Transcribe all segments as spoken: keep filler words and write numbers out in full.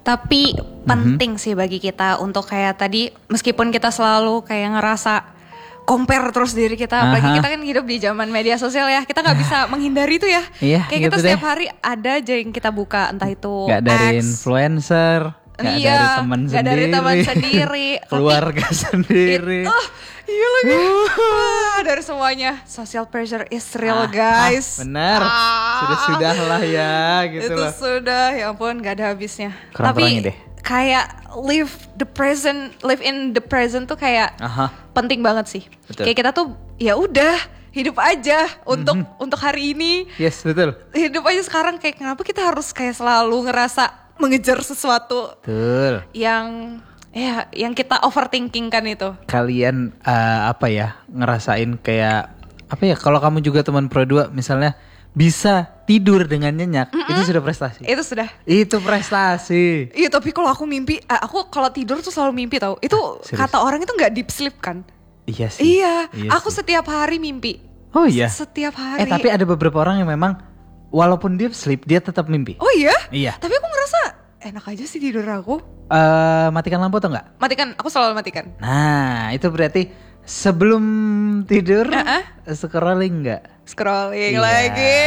Tapi penting mm-hmm. sih bagi kita untuk kayak tadi, meskipun kita selalu kayak ngerasa compare terus diri kita, Aha. apalagi kita kan hidup di zaman media sosial ya, kita nggak bisa menghindari itu ya. Iya, kayak gitu kita setiap deh. hari ada aja yang kita buka, entah itu Gak dari X, influencer, gak iya, dari teman gak sendiri, dari teman sendiri, keluarga sendiri. It, oh, iya lagi. Wah, dari semuanya. Social pressure is real, Ah, guys. ah, benar. Ah. Sudah-sudah lah ya, gitu Itu loh. sudah, ya ampun, gak ada habisnya. Kurang-kurangi Tapi deh. kayak live the present, live in the present tuh kayak Aha. penting banget sih. Betul. Kayak kita tuh ya udah hidup aja untuk mm-hmm. untuk hari ini. Yes, betul. Hidup aja sekarang, kayak kenapa kita harus kayak selalu ngerasa mengejar sesuatu Betul. yang ya yang kita overthinking kan itu. Kalian uh, apa ya, ngerasain kayak apa ya, kalau kamu juga teman Pro dua misalnya bisa tidur dengan nyenyak, mm-mm. itu sudah prestasi. Itu sudah. Itu prestasi. Iya, tapi kalau aku mimpi, aku kalau tidur tuh selalu mimpi tau. Itu Serius? kata orang itu nggak deep sleep kan? Iya sih. Iya, iya aku sih. setiap hari mimpi. Oh iya. Setiap hari. Eh tapi ada beberapa orang yang memang walaupun deep sleep dia tetap mimpi. Oh iya? Iya. Tapi aku ngerasa enak aja sih tidur aku. Uh, matikan lampu atau enggak? Matikan, aku selalu matikan. Nah, itu berarti sebelum tidur uh-uh. scrolling enggak? Scrolling iya. lagi.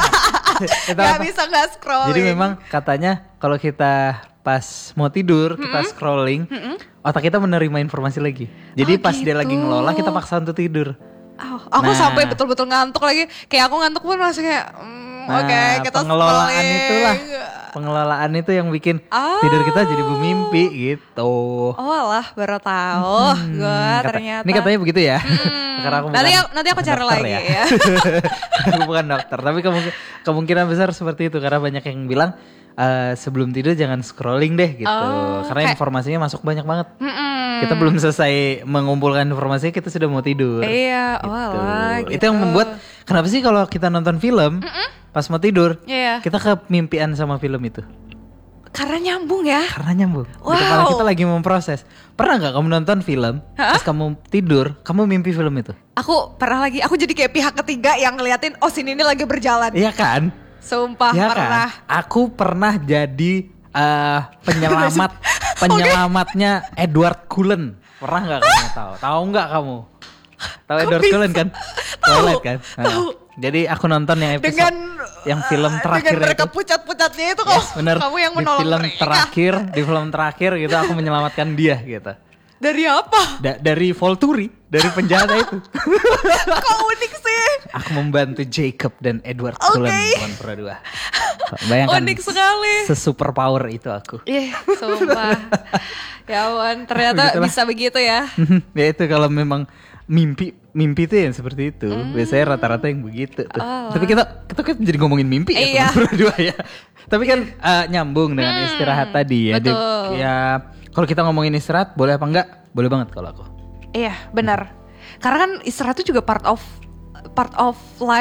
Gak apa? bisa gak scrolling. Jadi memang katanya kalau kita pas mau tidur, mm-hmm. kita scrolling, mm-hmm. otak kita menerima informasi lagi. Jadi oh, pas gitu. dia lagi ngelola, kita paksa untuk tidur. Oh, aku nah, sampai betul-betul ngantuk lagi. Kayak aku ngantuk pun masih kayak mm, nah, oke okay, kita pengelolaan scrolling. itulah. Pengelolaan itu yang bikin oh. tidur kita jadi bermimpi gitu. Oh alah, baru tahu hmm, gue ternyata. Ini katanya begitu ya. Hmm. Karena aku nanti, bukan, nanti aku cari lagi ya. ya. Aku bukan dokter, tapi kemungkin, kemungkinan besar seperti itu. Karena banyak yang bilang uh, sebelum tidur jangan scrolling deh gitu. Oh, karena kayak, informasinya masuk banyak banget. Mm-mm. Kita belum selesai mengumpulkan informasinya, kita sudah mau tidur. Iya, gitu. oh alah, gitu. Itu yang membuat, kenapa sih kalau kita nonton film, Mm-mm. pas mau tidur, yeah. kita kemimpian sama film itu? Karena nyambung ya. Karena nyambung. Wow. Di kepala kita lagi memproses. Pernah gak kamu nonton film, Hah? terus kamu tidur, kamu mimpi film itu? Aku pernah lagi, aku jadi kayak pihak ketiga yang ngeliatin, oh sini ini lagi berjalan. Iya kan? Sumpah ya pernah. Kan? Aku pernah jadi uh, penyelamat, penyelamatnya okay. Edward Cullen. Pernah gak kamu tahu? Tahu gak kamu? Tahu Edward bisa? Cullen kan? Tahu. kan? Tahu. Nah, jadi aku nonton yang episode dengan yang film terakhir dengan mereka itu. pucat-pucatnya itu Yes, kok. bener. Kamu yang menolong di film mereka. terakhir, di film terakhir gitu aku menyelamatkan dia gitu. Dari apa? Da- dari Volturi, dari penjara itu. Kok unik sih? Aku membantu Jacob dan Edward okay. Cullen teman Pro dua. Bayangkan unik sekali. Se-super power itu aku. Ih, sumpah. Ya ampun, ternyata Begitulah. bisa begitu ya. Ya itu kalau memang mimpi mimpi itu yang seperti itu. Mm. Biasanya rata-rata yang begitu tuh. Oh. Tapi kita kita kan jadi ngomongin mimpi ya iya. teman Pro dua ya. Tapi kan uh, nyambung dengan hmm, istirahat tadi ya. Betul. Di, ya kalau kita ngomongin istirahat boleh apa enggak? Boleh banget kalau aku. Iya, benar. Karena kan istirahat itu juga part of part of life.